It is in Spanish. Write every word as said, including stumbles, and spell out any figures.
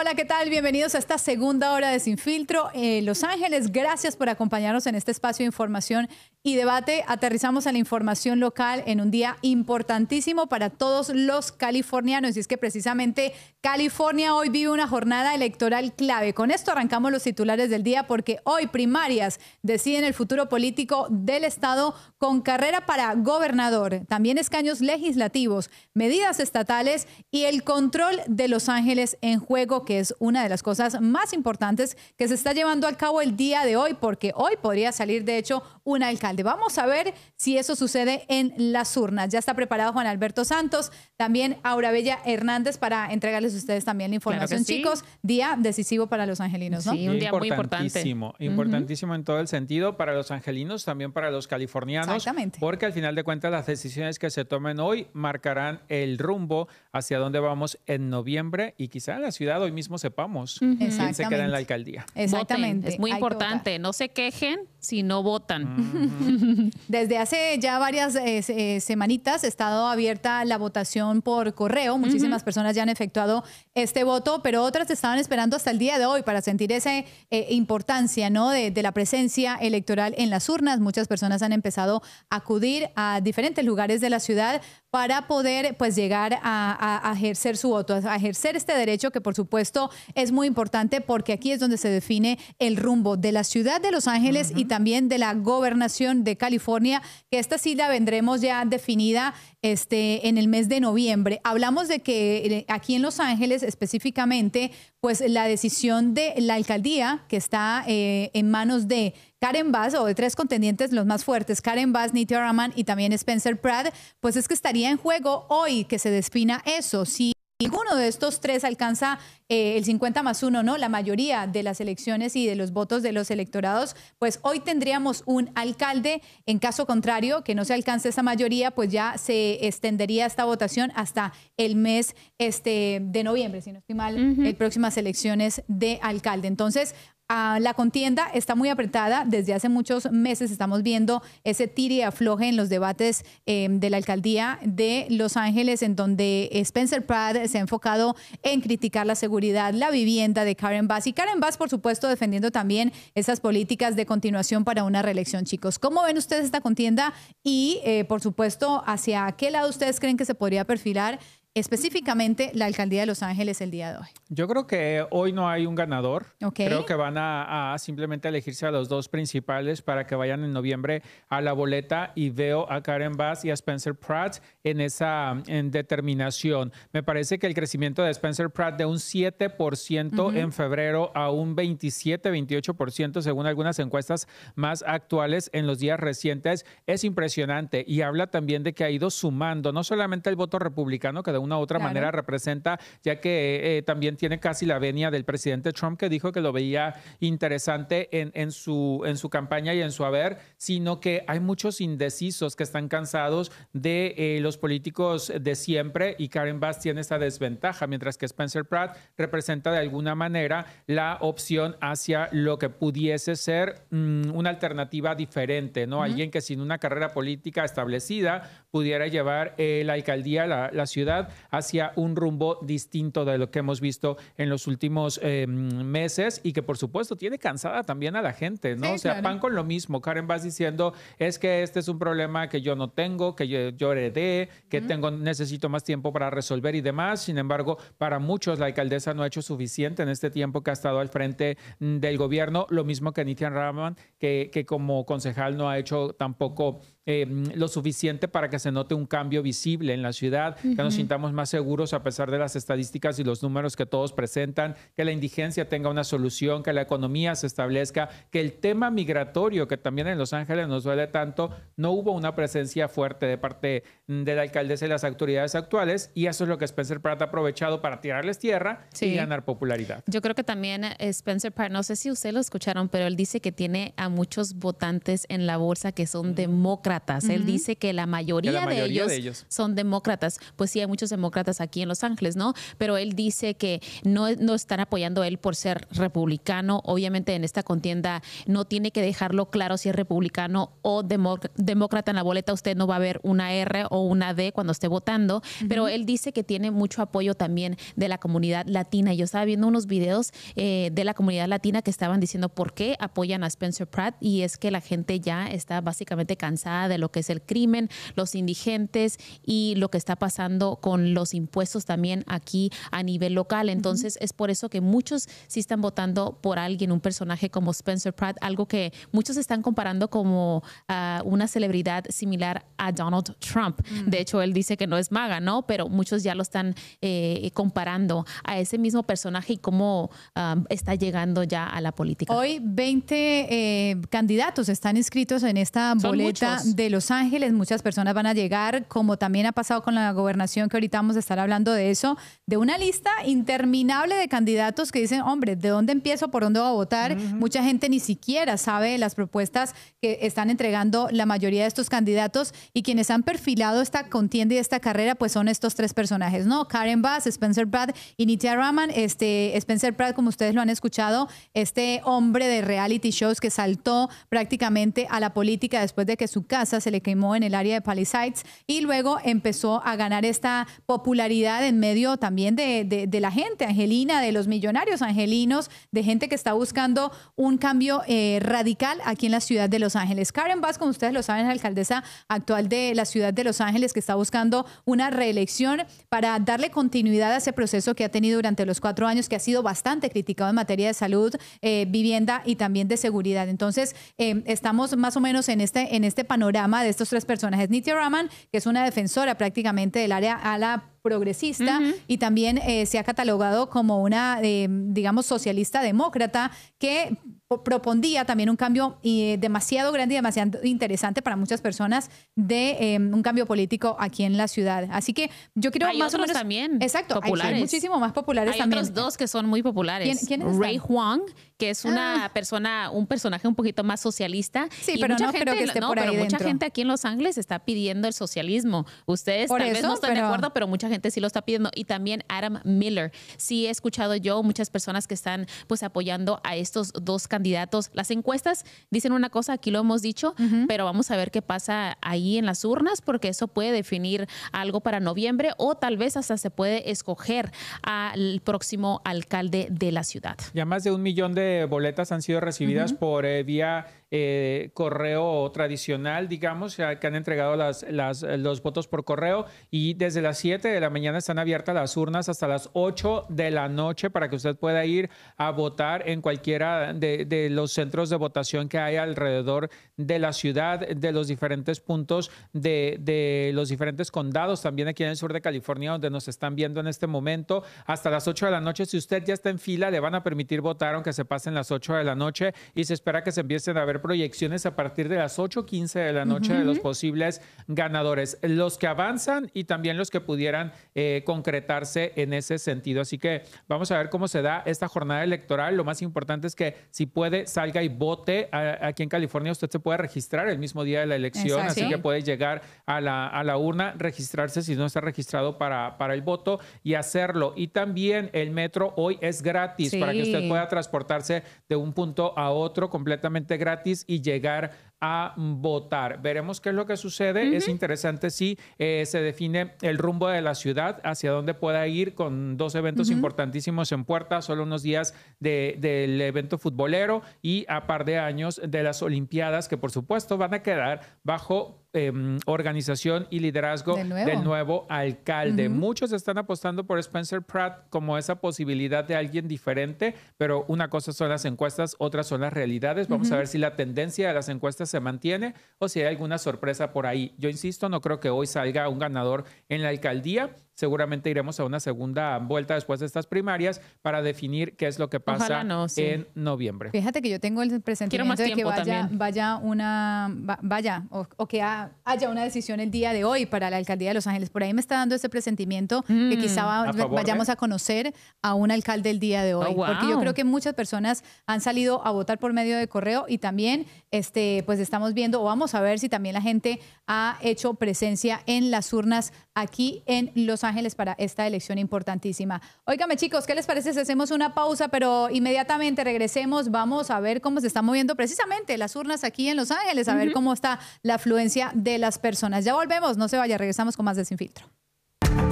Hola, ¿qué tal? Bienvenidos a esta segunda hora de Sin Filtro. Eh, Los Ángeles, gracias por acompañarnos en este espacio de información y debate. Aterrizamos a la información local en un día importantísimo para todos los californianos. Y es que precisamente California hoy vive una jornada electoral clave. Con esto arrancamos los titulares del día porque hoy primarias deciden el futuro político del estado con carrera para gobernador, también escaños legislativos, medidas estatales y el control de Los Ángeles en juego, que es una de las cosas más importantes que se está llevando a cabo el día de hoy, porque hoy podría salir, de hecho, un alcalde. Vamos a ver si eso sucede en las urnas. Ya está preparado Juan Alberto Santos, también Aura Bella Hernández para entregarles a ustedes también la información. Claro sí. Chicos, día decisivo para los angelinos, ¿no? Sí, un día muy importante. Importantísimo, importantísimo uh-huh. en todo el sentido para los angelinos, también para los californianos. Exactamente. Porque al final de cuentas las decisiones que se tomen hoy marcarán el rumbo hacia dónde vamos en noviembre y quizá en la ciudad hoy mismo sepamos uh-huh. quién se queda en la alcaldía. Exactamente. Voten. Es muy Hay importante. No se quejen si no votan. Uh-huh. Desde hace ya varias eh, eh, semanitas ha estado abierta la votación por correo. Muchísimas uh-huh. personas ya han efectuado este voto, pero otras estaban esperando hasta el día de hoy para sentir esa eh, importancia, ¿no? de, de la presencia electoral en las urnas. Muchas personas han empezado a acudir a diferentes lugares de la ciudad para poder pues llegar a, a, a ejercer su voto, a ejercer este derecho que por supuesto es muy importante porque aquí es donde se define el rumbo de la ciudad de Los Ángeles uh-huh. y también de la gobernación de California, que esta sí la vendremos ya definida este, en el mes de noviembre. Hablamos de que aquí en Los Ángeles específicamente, pues la decisión de la alcaldía que está eh, en manos de Karen Bass o de tres contendientes, los más fuertes, Karen Bass, Nithya Raman y también Spencer Pratt, pues es que estaría en juego hoy que se defina eso. Si ninguno de estos tres alcanza eh, el cincuenta más uno, ¿no? La mayoría de las elecciones y de los votos de los electorados, pues hoy tendríamos un alcalde. En caso contrario, que no se alcance esa mayoría, pues ya se extendería esta votación hasta el mes este, de noviembre, si no estoy mal, uh-huh. en próximas elecciones de alcalde. Entonces, Uh, la contienda está muy apretada. Desde hace muchos meses estamos viendo ese tire y afloje en los debates eh, de la alcaldía de Los Ángeles, en donde Spencer Pratt se ha enfocado en criticar la seguridad, la vivienda de Karen Bass. Y Karen Bass, por supuesto, defendiendo también esas políticas de continuación para una reelección, chicos. ¿Cómo ven ustedes esta contienda? Y, eh, por supuesto, ¿hacia qué lado ustedes creen que se podría perfilar específicamente la alcaldía de Los Ángeles el día de hoy? Yo creo que hoy no hay un ganador. Okay. Creo que van a, a simplemente elegirse a los dos principales para que vayan en noviembre a la boleta, y veo a Karen Bass y a Spencer Pratt en esa en determinación. Me parece que el crecimiento de Spencer Pratt de un siete por ciento uh-huh. en febrero a un veintisiete, veintiocho por ciento según algunas encuestas más actuales en los días recientes es impresionante, y habla también de que ha ido sumando no solamente el voto republicano, que de una u otra claro. manera representa, ya que eh, también tiene casi la venia del presidente Trump, que dijo que lo veía interesante en, en, su, en su campaña y en su haber, sino que hay muchos indecisos que están cansados de eh, los políticos de siempre, y Karen Bass tiene esta desventaja, mientras que Spencer Pratt representa de alguna manera la opción hacia lo que pudiese ser mmm, una alternativa diferente, ¿no? Uh-huh. Alguien que sin una carrera política establecida pudiera llevar eh, la alcaldía, la, la ciudad, hacia un rumbo distinto de lo que hemos visto en los últimos eh, meses, y que por supuesto tiene cansada también a la gente, ¿no? Sí, o sea, claro. Pan con lo mismo. Karen Bass diciendo, es que este es un problema que yo no tengo, que yo, yo heredé, que uh-huh. tengo, necesito más tiempo para resolver y demás. Sin embargo, para muchos la alcaldesa no ha hecho suficiente en este tiempo que ha estado al frente del gobierno. Lo mismo que Nithya Raman, que, que como concejal no ha hecho tampoco eh, lo suficiente para que se note un cambio visible en la ciudad, uh-huh. que nos sintamos más seguros a pesar de las estadísticas y los números que todos presentan, que la indigencia tenga una solución, que la economía se establezca, que el tema migratorio, que también en Los Ángeles nos duele tanto, no hubo una presencia fuerte de parte de la alcaldesa y las autoridades actuales, y eso es lo que Spencer Pratt ha aprovechado para tirarles tierra sí. y ganar popularidad. Yo creo que también Spencer Pratt, no sé si ustedes lo escucharon, pero él dice que tiene a muchos votantes en la bolsa que son mm. demócratas. demócratas. Uh-huh. Él dice que la mayoría, que la mayoría de, ellos de ellos son demócratas. Pues sí, hay muchos demócratas aquí en Los Ángeles, ¿no? Pero él dice que no, no están apoyando a él por ser republicano. Obviamente en esta contienda no tiene que dejarlo claro si es republicano o demócrata en la boleta. Usted no va a ver una R o una D cuando esté votando, uh-huh. pero él dice que tiene mucho apoyo también de la comunidad latina. Yo estaba viendo unos videos eh, de la comunidad latina que estaban diciendo por qué apoyan a Spencer Pratt, y es que la gente ya está básicamente cansada de lo que es el crimen, los indigentes y lo que está pasando con los impuestos también aquí a nivel local. Entonces uh-huh. es por eso que muchos sí están votando por alguien, un personaje como Spencer Pratt, algo que muchos están comparando como uh, una celebridad similar a Donald Trump. Uh-huh. De hecho, él dice que no es maga, ¿no? Pero muchos ya lo están eh, comparando a ese mismo personaje y cómo um, está llegando ya a la política. Hoy veinte eh, candidatos están inscritos en esta Son boleta muchos. de Los Ángeles. Muchas personas van a llegar, como también ha pasado con la gobernación, que ahorita vamos a estar hablando de eso, de una lista interminable de candidatos que dicen, hombre, ¿de dónde empiezo? ¿Por dónde voy a votar? Uh-huh. Mucha gente ni siquiera sabe las propuestas que están entregando la mayoría de estos candidatos, y quienes han perfilado esta contienda y esta carrera pues son estos tres personajes, ¿no? Karen Bass, Spencer Pratt y Nitya Raman. Este, Spencer Pratt, como ustedes lo han escuchado, este hombre de reality shows que saltó prácticamente a la política después de que su casa se le quemó en el área de Palisades, y luego empezó a ganar esta popularidad en medio también de, de, de la gente angelina, de los millonarios angelinos, de gente que está buscando un cambio eh, radical aquí en la ciudad de Los Ángeles. Karen Bass, como ustedes lo saben, es la alcaldesa actual de la ciudad de Los Ángeles, que está buscando una reelección para darle continuidad a ese proceso que ha tenido durante los cuatro años, que ha sido bastante criticado en materia de salud, eh, vivienda y también de seguridad. Entonces, eh, estamos más o menos en este, en este panorama de estos tres personajes. Nitya Raman, que es una defensora prácticamente del área a la progresista, uh-huh. y también eh, se ha catalogado como una, eh, digamos, socialista demócrata, que propondía también un cambio eh, demasiado grande y demasiado interesante para muchas personas de eh, un cambio político aquí en la ciudad. Así que yo creo hay más otros o menos también exacto, populares. Hay muchísimo más populares hay también. Hay otros dos que son muy populares. ¿Quién, ¿quiénes Ray están? Huang, que es una ah. persona, un personaje un poquito más socialista. Sí, y pero mucha no gente, creo que esté no, por pero ahí mucha dentro. gente aquí en Los Ángeles está pidiendo el socialismo. Ustedes por tal eso, vez no están pero... de acuerdo, pero mucha gente sí lo está pidiendo. Y también Adam Miller. Sí he escuchado yo muchas personas que están pues apoyando a estos dos candidatos. Las encuestas dicen una cosa, aquí lo hemos dicho, uh-huh. pero vamos a ver qué pasa ahí en las urnas, porque eso puede definir algo para noviembre, o tal vez hasta se puede escoger al próximo alcalde de la ciudad. Ya más de un millón de boletas han sido recibidas uh-huh. por eh, vía eh, correo tradicional, digamos, que han entregado las, las, los votos por correo, y desde las siete de la mañana están abiertas las urnas hasta las ocho de la noche para que usted pueda ir a votar en cualquiera de, de los centros de votación que hay alrededor de la ciudad, de los diferentes puntos de, de los diferentes condados, también aquí en el sur de California, donde nos están viendo en este momento. Hasta las ocho de la noche, si usted ya está en fila, le van a permitir votar aunque se pasen las ocho de la noche, y se espera que se empiecen a ver proyecciones a partir de las ocho quince de la noche uh-huh. de los posibles ganadores, los que avanzan y también los que pudieran eh, concretarse en ese sentido. Así que vamos a ver cómo se da esta jornada electoral. Lo más importante es que si puede, salga y vote. Aquí en California usted se puede registrar el mismo día de la elección, Exacto. así que puede llegar a la, a la urna, registrarse si no está registrado para, para el voto y hacerlo. Y también el metro hoy es gratis, sí. para que usted pueda transportarse de un punto a otro completamente gratis y llegar a votar. Veremos qué es lo que sucede. Uh-huh. Es interesante si eh, se define el rumbo de la ciudad, hacia dónde pueda ir, con dos eventos uh-huh. importantísimos en puerta, solo unos días de, del evento futbolero y a par de años de las Olimpiadas, que por supuesto van a quedar bajo eh, organización y liderazgo ¿De nuevo? del nuevo alcalde. Uh-huh. Muchos están apostando por Spencer Pratt como esa posibilidad de alguien diferente, pero una cosa son las encuestas, otras son las realidades. Vamos uh-huh. a ver si la tendencia de las encuestas se mantiene o si hay alguna sorpresa por ahí. Yo insisto, no creo que hoy salga un ganador en la alcaldía. seguramente iremos a una segunda vuelta después de estas primarias para definir qué es lo que pasa no, sí. en noviembre. Fíjate que yo tengo el presentimiento de que vaya, vaya una vaya o, o que ha, haya una decisión el día de hoy para la alcaldía de Los Ángeles. Por ahí me está dando ese presentimiento mm. que quizá va, a favor, vayamos ¿eh? a conocer a un alcalde el día de hoy. Oh, wow. Porque yo creo que muchas personas han salido a votar por medio de correo y también este, pues estamos viendo o vamos a ver si también la gente ha hecho presencia en las urnas aquí en Los Ángeles para esta elección importantísima. Óigame, chicos, ¿qué les parece si hacemos una pausa, pero inmediatamente regresemos? Vamos a ver cómo se están moviendo precisamente las urnas aquí en Los Ángeles, a uh-huh. ver cómo está la afluencia de las personas. Ya volvemos, no se vaya, regresamos con más de Sin Filtro.